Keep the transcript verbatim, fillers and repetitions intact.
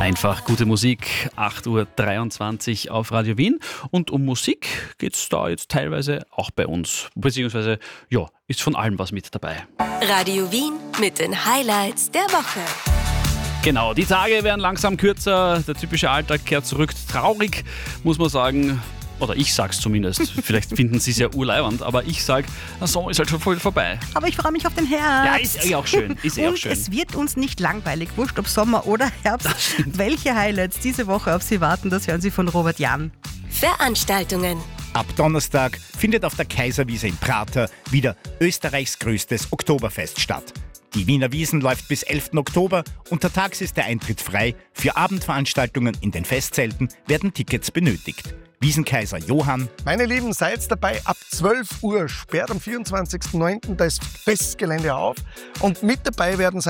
Einfach gute Musik, acht Uhr dreiundzwanzig auf Radio Wien. Und um Musik geht es da jetzt teilweise auch bei uns. Beziehungsweise, ja, ist von allem was mit dabei. Radio Wien mit den Highlights der Woche. Genau, die Tage werden langsam kürzer, der typische Alltag kehrt zurück. Traurig, muss man sagen. Oder ich sag's zumindest. Vielleicht finden sie es ja urleiwand, aber ich sag, der Sommer ist halt schon voll vorbei. Aber ich freue mich auf den Herbst. Ja, ist eh auch schön. Ist eh Und auch schön. es wird uns nicht langweilig, wurscht ob Sommer oder Herbst. Welche Highlights diese Woche auf Sie warten, das hören Sie von Robert Jahn. Veranstaltungen. Ab Donnerstag findet auf der Kaiserwiese in Prater wieder Österreichs größtes Oktoberfest statt. Die Wiener Wiesn läuft bis elften Oktober. Untertags ist der Eintritt frei. Für Abendveranstaltungen in den Festzelten werden Tickets benötigt. Wiesenkaiser Johann. Meine Lieben, seid dabei. Ab zwölf Uhr sperrt am vierundzwanzigsten neunten das Festgelände auf. Und mit dabei werden sein